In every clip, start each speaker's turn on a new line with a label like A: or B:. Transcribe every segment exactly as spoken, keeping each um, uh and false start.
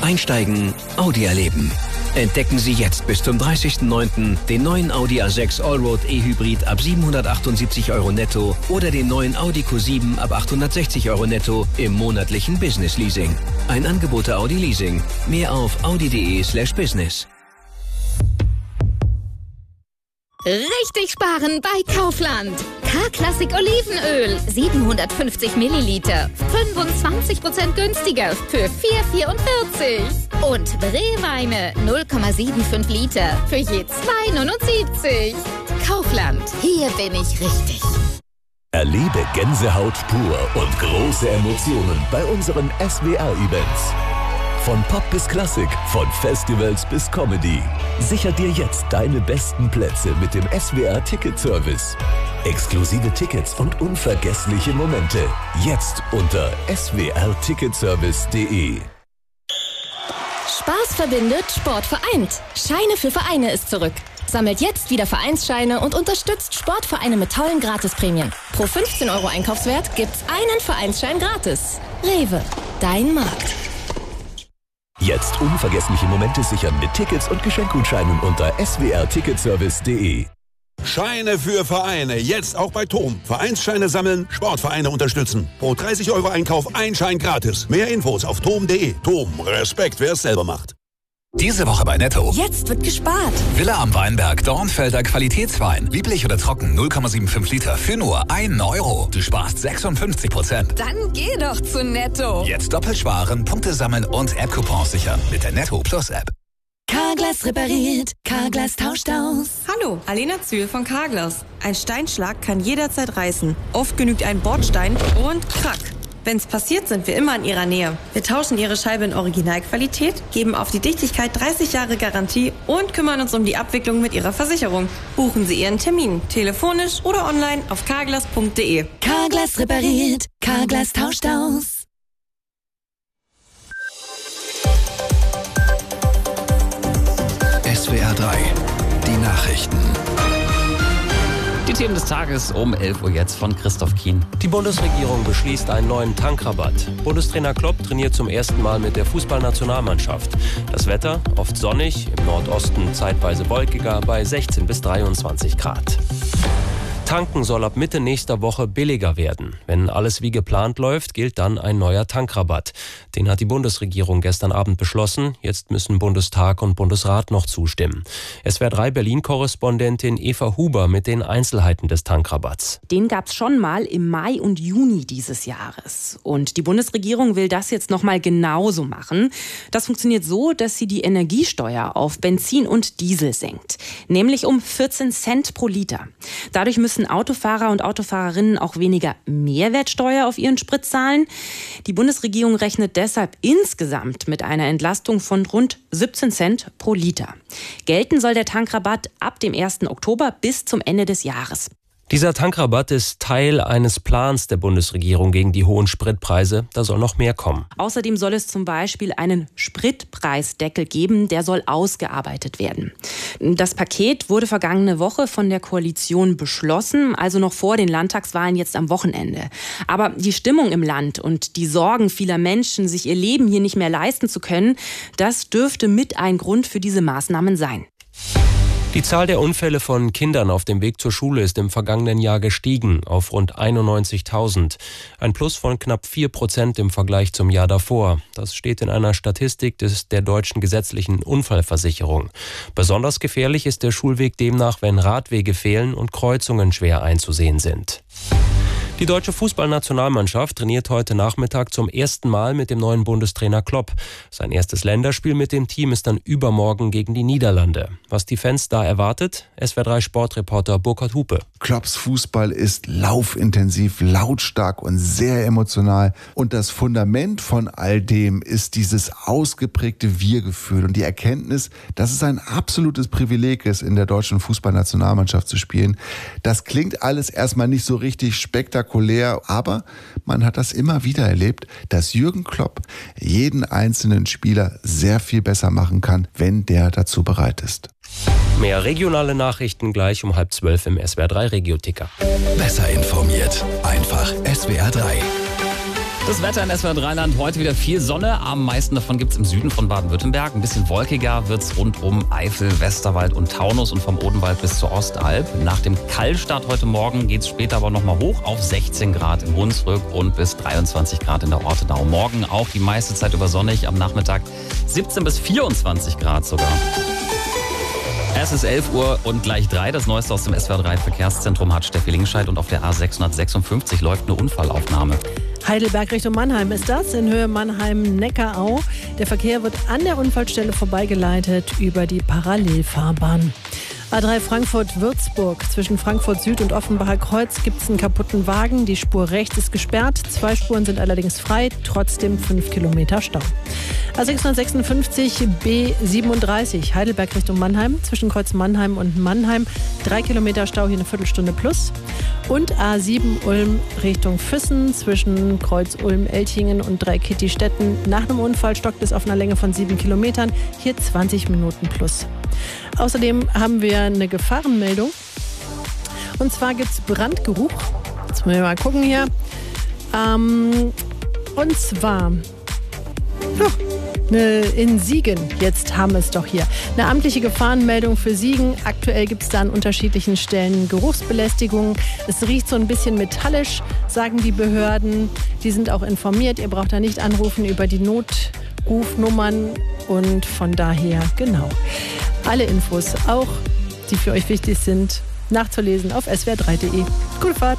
A: Einsteigen, Audi erleben. Entdecken Sie jetzt bis zum dreißigsten neunten den neuen Audi A sechs Allroad E-Hybrid ab siebenhundertachtundsiebzig Euro netto oder den neuen Audi Q sieben ab achthundertsechzig Euro netto im monatlichen Business Leasing. Ein Angebot der Audi Leasing. Mehr auf audi.de slash business.
B: Richtig sparen bei Kaufland. K-Klassik Olivenöl, siebenhundertfünfzig Milliliter, fünfundzwanzig Prozent günstiger für vier Euro vierundvierzig. Und Rehweine, null Komma fünfundsiebzig Liter für je zwei Euro neunundsiebzig. Kaufland, hier bin ich richtig.
C: Erlebe Gänsehaut pur und große Emotionen bei unseren S W R-Events. Von Pop bis Klassik, von Festivals bis Comedy. Sicher dir jetzt deine besten Plätze mit dem S W R-Ticket-Service. Exklusive Tickets und unvergessliche Momente. Jetzt unter s w r ticketservice punkt d e.
D: Spaß verbindet, Sport vereint. Scheine für Vereine ist zurück. Sammelt jetzt wieder Vereinsscheine und unterstützt Sportvereine mit tollen Gratisprämien. Pro fünfzehn Euro Einkaufswert gibt's einen Vereinsschein gratis. Rewe, dein Markt.
C: Jetzt unvergessliche Momente sichern mit Tickets und Geschenkgutscheinen unter s w r ticketservice punkt d e.
E: Scheine für Vereine, jetzt auch bei T O M. Vereinsscheine sammeln, Sportvereine unterstützen. Pro dreißig Euro Einkauf ein Schein gratis. Mehr Infos auf tom punkt d e. T O M, Respekt, wer es selber macht.
F: Diese Woche bei Netto.
D: Jetzt wird gespart.
F: Villa am Weinberg, Dornfelder Qualitätswein. Lieblich oder trocken, null Komma fünfundsiebzig Liter für nur einen Euro. Du sparst sechsundfünfzig Prozent.
D: Dann geh doch zu Netto.
F: Jetzt doppelt sparen, Punkte sammeln und App-Coupons sichern mit der Netto Plus App.
G: Carglass repariert, Carglass tauscht aus.
H: Hallo, Alena Zühl von Carglass. Ein Steinschlag kann jederzeit reißen. Oft genügt ein Bordstein und krack. Wenn's passiert, sind wir immer in Ihrer Nähe. Wir tauschen Ihre Scheibe in Originalqualität, geben auf die Dichtigkeit dreißig Jahre Garantie und kümmern uns um die Abwicklung mit Ihrer Versicherung. Buchen Sie Ihren Termin, telefonisch oder online auf carglass punkt d e.
G: Carglass repariert, Carglass tauscht aus.
A: S W R drei, die Nachrichten.
I: Die Themen des Tages um elf Uhr jetzt von Christoph Kien.
J: Die Bundesregierung beschließt einen neuen Tankrabatt. Bundestrainer Klopp trainiert zum ersten Mal mit der Fußballnationalmannschaft. Das Wetter oft sonnig, im Nordosten zeitweise wolkiger bei sechzehn bis dreiundzwanzig Grad. Tanken soll ab Mitte nächster Woche billiger werden. Wenn alles wie geplant läuft, gilt dann ein neuer Tankrabatt. Den hat die Bundesregierung gestern Abend beschlossen. Jetzt müssen Bundestag und Bundesrat noch zustimmen. S W R drei Berlin-Korrespondentin Eva Huber mit den Einzelheiten des Tankrabatts.
K: Den gab es schon mal im Mai und Juni dieses Jahres. Und die Bundesregierung will das jetzt noch mal genauso machen. Das funktioniert so, dass sie die Energiesteuer auf Benzin und Diesel senkt. Nämlich um vierzehn Cent pro Liter. Dadurch müssen Autofahrer und Autofahrerinnen auch weniger Mehrwertsteuer auf ihren Sprit zahlen. Die Bundesregierung rechnet deshalb insgesamt mit einer Entlastung von rund siebzehn Cent pro Liter. Gelten soll der Tankrabatt ab dem ersten Oktober bis zum Ende des Jahres.
J: Dieser Tankrabatt ist Teil eines Plans der Bundesregierung gegen die hohen Spritpreise. Da soll noch mehr kommen.
K: Außerdem soll es zum Beispiel einen Spritpreisdeckel geben, der soll ausgearbeitet werden. Das Paket wurde vergangene Woche von der Koalition beschlossen, also noch vor den Landtagswahlen jetzt am Wochenende. Aber die Stimmung im Land und die Sorgen vieler Menschen, sich ihr Leben hier nicht mehr leisten zu können, das dürfte mit ein Grund für diese Maßnahmen sein.
J: Die Zahl der Unfälle von Kindern auf dem Weg zur Schule ist im vergangenen Jahr gestiegen auf rund einundneunzigtausend. Ein Plus von knapp vier Prozent im Vergleich zum Jahr davor. Das steht in einer Statistik des, der deutschen gesetzlichen Unfallversicherung. Besonders gefährlich ist der Schulweg demnach, wenn Radwege fehlen und Kreuzungen schwer einzusehen sind. Die deutsche Fußballnationalmannschaft trainiert heute Nachmittag zum ersten Mal mit dem neuen Bundestrainer Klopp. Sein erstes Länderspiel mit dem Team ist dann übermorgen gegen die Niederlande. Was die Fans da erwartet? S W R drei Sportreporter Burkhard Hupe.
L: Klopps Fußball ist laufintensiv, lautstark und sehr emotional. Und das Fundament von all dem ist dieses ausgeprägte Wir-Gefühl und die Erkenntnis, dass es ein absolutes Privileg ist, in der deutschen Fußballnationalmannschaft zu spielen. Das klingt alles erstmal nicht so richtig spektakulär. Aber man hat das immer wieder erlebt, dass Jürgen Klopp jeden einzelnen Spieler sehr viel besser machen kann, wenn der dazu bereit ist.
J: Mehr regionale Nachrichten gleich um halb zwölf im S W R drei Regio-Ticker.
A: Besser informiert, einfach S W R drei.
I: Das Wetter in S W R Rheinland, heute wieder viel Sonne. Am meisten davon gibt es im Süden von Baden-Württemberg. Ein bisschen wolkiger wird es rund um Eifel, Westerwald und Taunus und vom Odenwald bis zur Ostalb. Nach dem Kaltstart heute Morgen geht es später aber nochmal hoch auf sechzehn Grad in Hunsrück und bis dreiundzwanzig Grad in der Ortenau. Morgen auch die meiste Zeit über sonnig, am Nachmittag siebzehn bis vierundzwanzig Grad sogar. Es ist elf Uhr und gleich drei. Das Neueste aus dem S W R drei Verkehrszentrum hat Steffi Lingscheid und auf der A sechshundertsechsundfünfzig läuft eine Unfallaufnahme.
M: Heidelberg Richtung Mannheim ist das, in Höhe Mannheim-Neckarau. Der Verkehr wird an der Unfallstelle vorbeigeleitet über die Parallelfahrbahn. A drei Frankfurt-Würzburg. Zwischen Frankfurt Süd und Offenbacher Kreuz gibt es einen kaputten Wagen. Die Spur rechts ist gesperrt. Zwei Spuren sind allerdings frei. Trotzdem fünf Kilometer Stau. A sechshundertsechsundfünfzig B siebenunddreißig. Heidelberg Richtung Mannheim. Zwischen Kreuz Mannheim und Mannheim. Drei Kilometer Stau, hier eine Viertelstunde plus. Und A sieben Ulm Richtung Füssen. Zwischen Kreuz Ulm-Elchingen und Dreikitti-Stetten. Nach einem Unfall stockt es auf einer Länge von sieben Kilometern. Hier zwanzig Minuten plus. Außerdem haben wir eine Gefahrenmeldung. Und zwar gibt es Brandgeruch. Jetzt müssen wir mal gucken hier. Ähm, und zwar oh, ne, in Siegen. Jetzt haben wir es doch hier. Eine amtliche Gefahrenmeldung für Siegen. Aktuell gibt es da an unterschiedlichen Stellen Geruchsbelästigungen. Es riecht so ein bisschen metallisch, sagen die Behörden. Die sind auch informiert. Ihr braucht da nicht anrufen über die Notrufnummern. Und von daher, genau. Alle Infos, auch die für euch wichtig sind, nachzulesen auf s w r drei punkt de. Gute Fahrt!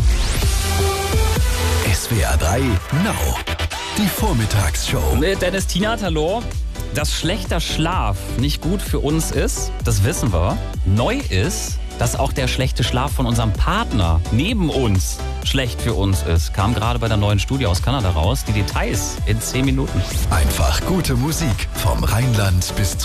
C: S W R drei Now, die Vormittagsshow.
I: Mit Dennis Tienert, hallo. Dass schlechter Schlaf nicht gut für uns ist, das wissen wir. Neu ist, dass auch der schlechte Schlaf von unserem Partner neben uns schlecht für uns ist. Kam gerade bei der neuen Studie aus Kanada raus. Die Details in zehn Minuten.
C: Einfach gute Musik vom Rheinland bis